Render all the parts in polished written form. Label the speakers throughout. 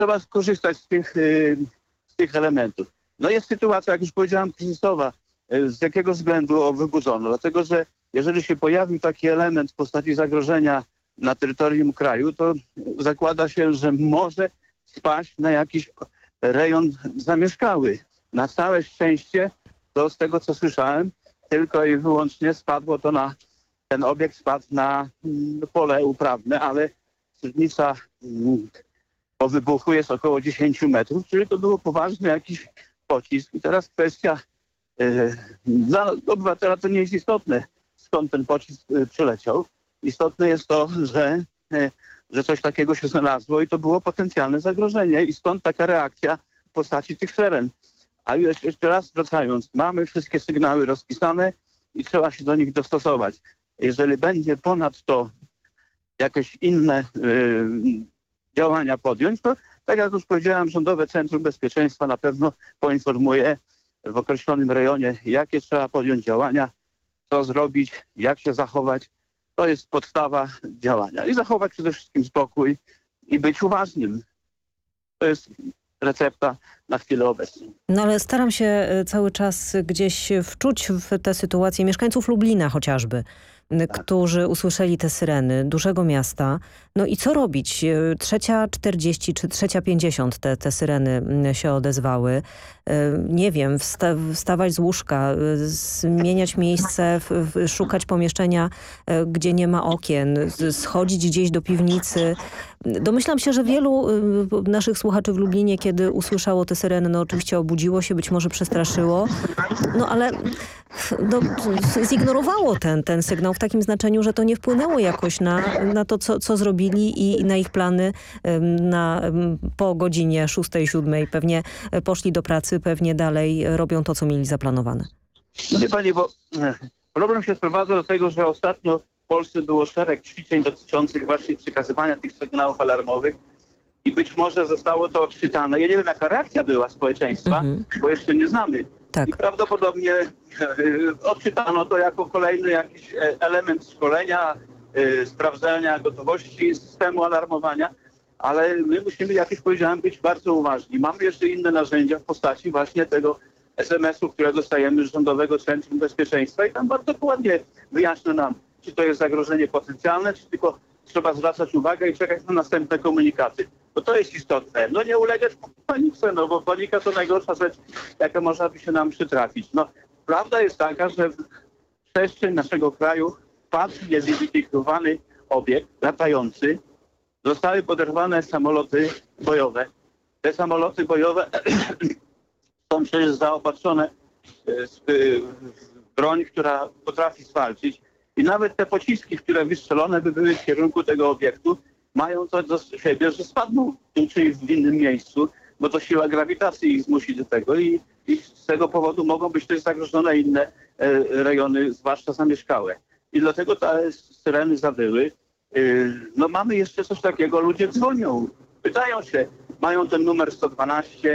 Speaker 1: trzeba skorzystać z tych elementów. No jest sytuacja, jak już powiedziałem, kryzysowa. Z jakiego względu wybudzono? Dlatego, że jeżeli się pojawił taki element w postaci zagrożenia na terytorium kraju, to zakłada się, że może spaść na jakiś rejon zamieszkały. Na całe szczęście, to z tego co słyszałem, tylko i wyłącznie spadło to ten obiekt spadł na pole uprawne, ale średnica po wybuchu jest około 10 metrów, czyli to było poważny jakiś pocisk. I teraz kwestia, dla obywatela to nie jest istotne, skąd ten pocisk przyleciał. Istotne jest to, że coś takiego się znalazło i to było potencjalne zagrożenie i stąd taka reakcja w postaci tych syren. A jeszcze raz wracając, mamy wszystkie sygnały rozpisane i trzeba się do nich dostosować. Jeżeli będzie ponadto jakieś inne działania podjąć, to tak jak już powiedziałem, Rządowe Centrum Bezpieczeństwa na pewno poinformuje w określonym rejonie, jakie trzeba podjąć działania, co zrobić, jak się zachować. To jest podstawa działania. I zachować przede wszystkim spokój i być uważnym. To jest recepta na chwilę obecną.
Speaker 2: No ale staram się cały czas gdzieś wczuć w tę sytuację mieszkańców Lublina chociażby, którzy usłyszeli te syreny dużego miasta. No i co robić? 3:40 czy 3:50 te syreny się odezwały. Nie wiem, wstawać z łóżka, zmieniać miejsce, szukać pomieszczenia, gdzie nie ma okien, schodzić gdzieś do piwnicy. Domyślam się, że wielu naszych słuchaczy w Lublinie, kiedy usłyszało te syreny, no oczywiście obudziło się, być może przestraszyło, no ale zignorowało ten sygnał w takim znaczeniu, że to nie wpłynęło jakoś na to, co zrobili i na ich plany po godzinie 6-7. Pewnie poszli do pracy, pewnie dalej robią to, co mieli zaplanowane.
Speaker 1: No wie pani, bo problem się sprowadza do tego, że ostatnio w Polsce było szereg ćwiczeń dotyczących właśnie przekazywania tych sygnałów alarmowych i być może zostało to odczytane. Ja nie wiem, jaka reakcja była społeczeństwa, bo jeszcze nie znamy. Tak. I prawdopodobnie odczytano to jako kolejny jakiś element szkolenia, sprawdzenia gotowości systemu alarmowania, ale my musimy, jak już powiedziałem, być bardzo uważni. Mamy jeszcze inne narzędzia w postaci właśnie tego SMS-u, które dostajemy z Rządowego Centrum Bezpieczeństwa i tam bardzo dokładnie wyjaśnia nam, czy to jest zagrożenie potencjalne, czy tylko trzeba zwracać uwagę i czekać na następne komunikaty. Bo to jest istotne. No nie ulegać panice, no bo panika to najgorsza rzecz, jaka można by się nam przytrafić. No prawda jest taka, że w przestrzeń naszego kraju wpadł niezidentyfikowany obiekt latający. Zostały poderwane samoloty bojowe. Te samoloty bojowe są przecież zaopatrzone w broń, która potrafi zwalczyć. I nawet te pociski, które wystrzelone by były w kierunku tego obiektu, mają to do siebie, że spadną czyli w innym miejscu, bo to siła grawitacji ich zmusi do tego i z tego powodu mogą być też zagrożone inne rejony, zwłaszcza zamieszkałe. I dlatego te syreny zawyły. No mamy jeszcze coś takiego, ludzie dzwonią, pytają się, mają ten numer 112,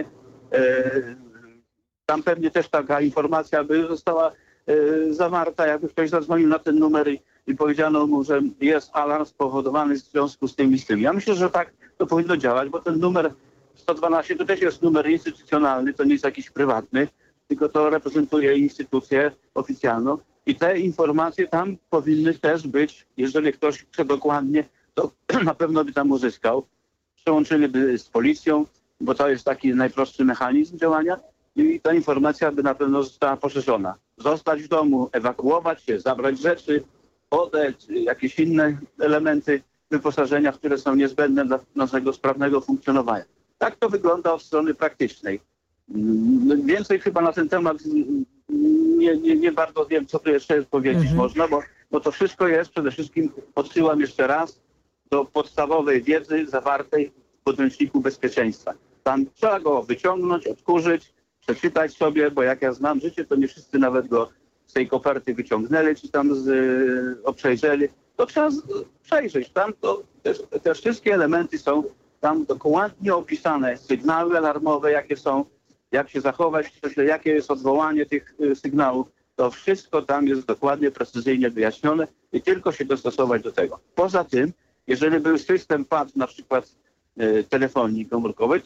Speaker 1: tam pewnie też taka informacja by została zawarta, jakby ktoś zadzwonił na ten numer i powiedziano mu, że jest alarm spowodowany w związku z tym i z tym. Ja myślę, że tak to powinno działać, bo ten numer 112 to też jest numer instytucjonalny, to nie jest jakiś prywatny, tylko to reprezentuje instytucję oficjalną i te informacje tam powinny też być, jeżeli ktoś chce dokładnie, to na pewno by tam uzyskał. Przełączyliby z policją, bo to jest taki najprostszy mechanizm działania i ta informacja by na pewno została poszerzona. Zostać w domu, ewakuować się, zabrać rzeczy, wodę, czy jakieś inne elementy wyposażenia, które są niezbędne dla naszego sprawnego funkcjonowania. Tak to wygląda od strony praktycznej. Więcej chyba na ten temat nie bardzo wiem, co tu jeszcze powiedzieć można, bo to wszystko jest, przede wszystkim odsyłam jeszcze raz do podstawowej wiedzy zawartej w podręczniku bezpieczeństwa. Tam trzeba go wyciągnąć, odkurzyć, przeczytać sobie, bo jak ja znam życie, to nie wszyscy nawet go z tej koperty wyciągnęli, czy tam przejrzeli. To trzeba przejrzeć. Tam to te wszystkie elementy są tam dokładnie opisane. Sygnały alarmowe, jakie są, jak się zachować, jakie jest odwołanie tych sygnałów. To wszystko tam jest dokładnie, precyzyjnie wyjaśnione i tylko się dostosować do tego. Poza tym, jeżeli był system padł na przykład telefonii komórkowej,